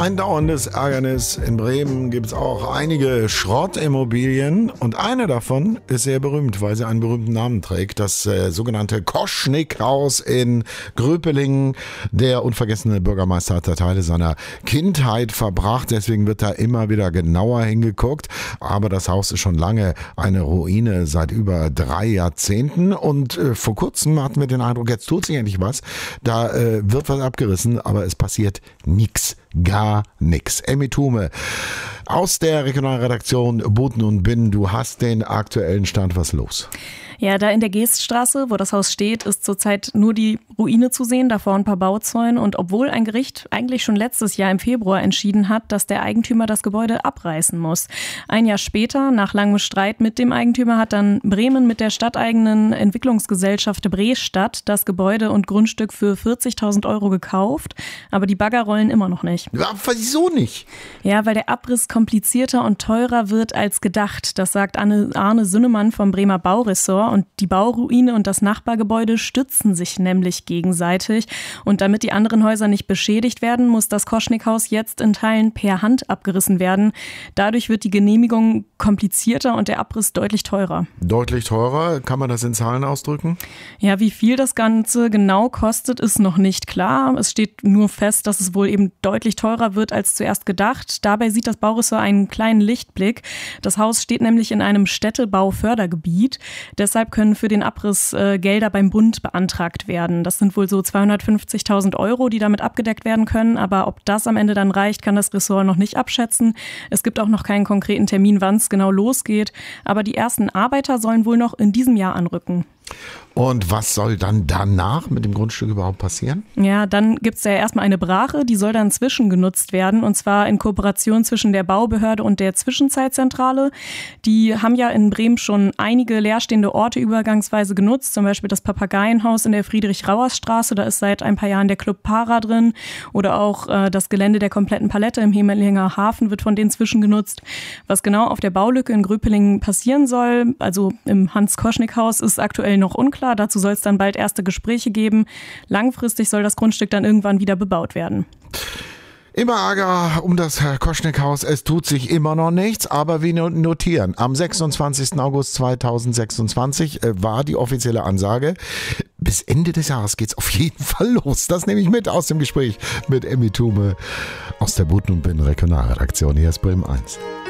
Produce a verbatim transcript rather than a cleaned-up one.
Ein dauerndes Ärgernis. In Bremen gibt es auch einige Schrottimmobilien und eine davon ist sehr berühmt, weil sie einen berühmten Namen trägt. Das äh, sogenannte Koschnick-Haus in Gröpelingen. Der unvergessene Bürgermeister hat da Teile seiner Kindheit verbracht, deswegen wird da immer wieder genauer hingeguckt. Aber das Haus ist schon lange eine Ruine seit über drei Jahrzehnten und äh, vor kurzem hatten wir den Eindruck, jetzt tut sich endlich was. Da äh, wird was abgerissen, aber es passiert nichts. Gar nix. Emmy Thume aus der Regionalredaktion Buten und Binnen. Du hast den aktuellen Stand. Was los? Ja, da in der Geeststraße, wo das Haus steht, ist zurzeit nur die Ruine zu sehen, davor ein paar Bauzäune. Und obwohl ein Gericht eigentlich schon letztes Jahr im Februar entschieden hat, dass der Eigentümer das Gebäude abreißen muss. Ein Jahr später, nach langem Streit mit dem Eigentümer, hat dann Bremen mit der stadteigenen Entwicklungsgesellschaft Brestadt das Gebäude und Grundstück für vierzigtausend Euro gekauft. Aber die Bagger rollen immer noch nicht. Ja, wieso nicht? Ja, weil der Abriss komplizierter und teurer wird als gedacht. Das sagt Anne, Arne Sünnemann vom Bremer Bauressort. Und die Bauruine und das Nachbargebäude stützen sich nämlich gegenseitig. Und damit die anderen Häuser nicht beschädigt werden, muss das Koschnick-Haus jetzt in Teilen per Hand abgerissen werden. Dadurch wird die Genehmigung komplizierter und der Abriss deutlich teurer. Deutlich teurer? Kann man das in Zahlen ausdrücken? Ja, wie viel das Ganze genau kostet, ist noch nicht klar. Es steht nur fest, dass es wohl eben deutlich teurer wird als zuerst gedacht. Dabei sieht das Bauressort einen kleinen Lichtblick. Das Haus steht nämlich in einem Städtebaufördergebiet. Deshalb können für den Abriss äh, Gelder beim Bund beantragt werden. Das sind wohl so zweihundertfünfzigtausend Euro, die damit abgedeckt werden können. Aber ob das am Ende dann reicht, kann das Ressort noch nicht abschätzen. Es gibt auch noch keinen konkreten Termin, wann es genau losgeht. Aber die ersten Arbeiter sollen wohl noch in diesem Jahr anrücken. Und was soll dann danach mit dem Grundstück überhaupt passieren? Ja, dann gibt es ja erstmal eine Brache, die soll dann zwischengenutzt werden und zwar in Kooperation zwischen der Baubehörde und der Zwischenzeitzentrale. Die haben ja in Bremen schon einige leerstehende Orte übergangsweise genutzt, zum Beispiel das Papageienhaus in der Friedrich-Rauers-Straße, da ist seit ein paar Jahren der Club Para drin oder auch äh, das Gelände der kompletten Palette im Hemelinger Hafen wird von denen zwischengenutzt. Was genau auf der Baulücke in Gröpelingen passieren soll, also im Hans-Koschnick-Haus, ist aktuell noch unklar. Dazu soll es dann bald erste Gespräche geben. Langfristig soll das Grundstück dann irgendwann wieder bebaut werden. Immer Ärger um das Koschnick-Haus. Es tut sich immer noch nichts, aber wir notieren. Am sechsundzwanzigsten August zweitausendsechsundzwanzig war die offizielle Ansage. Bis Ende des Jahres geht's auf jeden Fall los. Das nehme ich mit aus dem Gespräch mit Emmy Thume aus der Buten und Binnen Regionalredaktion. Hier ist Bremen eins.